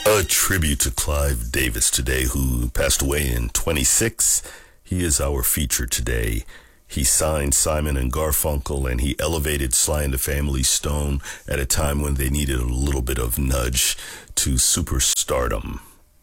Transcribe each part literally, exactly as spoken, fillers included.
A tribute to Clive Davis today, who passed away in twenty-six. He is our feature today. He signed Simon and Garfunkel, and he elevated Sly and the Family Stone at a time when they needed a little bit of nudge to superstardom.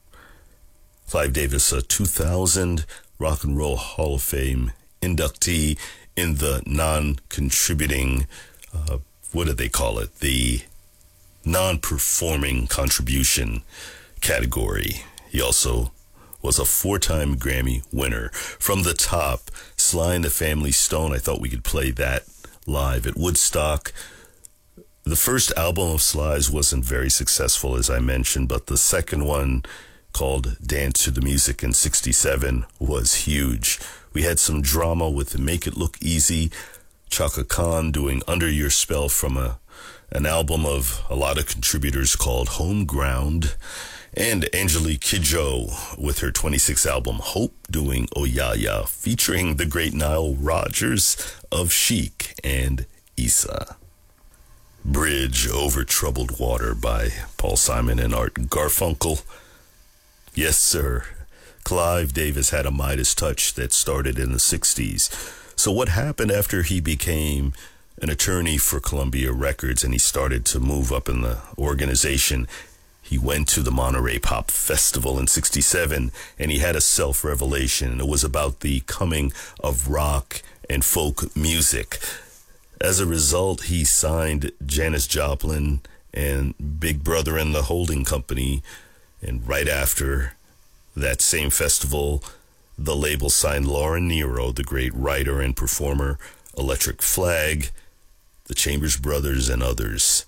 Clive Davis, a two thousand Rock and Roll Hall of Fame inductee in the non-contributing, uh, what do they call it? The non-performing contribution category. He also was a four-time Grammy winner. From the top, Sly and the Family Stone. I thought we could play that live at Woodstock. The first album of Sly's wasn't very successful, as I mentioned, but the second one, called Dance to the Music in sixty-seven, was huge. We had some drama with Make It Look Easy, Chaka Khan doing Under Your Spell from a an album of a lot of contributors called Home Ground, and Angelique Kidjo with her twenty-sixth album Hope doing Oh Ya Ya, featuring the great Nile Rodgers of Chic and Issa. Bridge Over Troubled Water by Paul Simon and Art Garfunkel. Yes, sir. Clive Davis had a Midas touch that started in the sixties. So what happened after he became an attorney for Columbia Records and he started to move up in the organization? He went to the Monterey Pop Festival in sixty-seven and he had a self-revelation. It was about the coming of rock and folk music. As a result, he signed Janis Joplin and Big Brother and the Holding Company. And right after that same festival, the label signed Laura Nyro, the great writer and performer, Electric Flag, the Chambers Brothers, and others.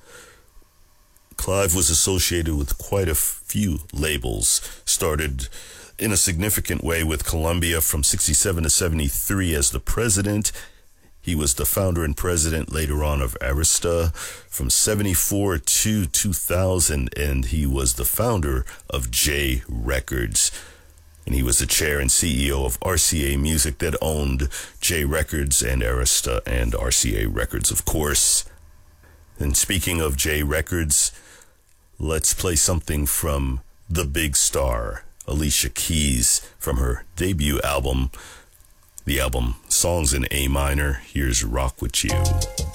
Clive was associated with quite a few labels, started in a significant way with Columbia from sixty-seven to seventy-three as the president. He was the founder and president later on of Arista from seventy-four to two thousand, and he was the founder of J Records. And he was the chair and C E O of R C A Music that owned J Records and Arista and R C A Records, of course. And speaking of J Records, let's play something from the big star, Alicia Keys, from her debut album, the album Songs in A Minor. Here's Rock With You.